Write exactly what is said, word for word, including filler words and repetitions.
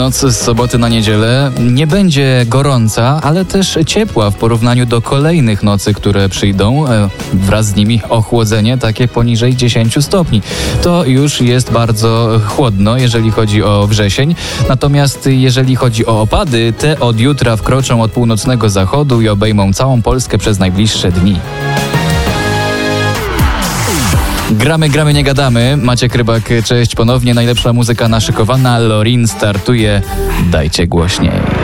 Noc z soboty na niedzielę nie będzie gorąca, ale też ciepła w porównaniu do kolejnych nocy, które przyjdą. Wraz z nimi ochłodzenie takie poniżej dziesięć stopni. To już jest bardzo chłodno, jeżeli chodzi o wrzesień. Natomiast jeżeli chodzi o opady, te od jutra wkroczą od północnego zachodu i obejmą całą Polskę przez najbliższe dni. Gramy, gramy, nie gadamy. Maciek Rybak, cześć ponownie. Najlepsza muzyka naszykowana. Lorin startuje. Dajcie głośniej.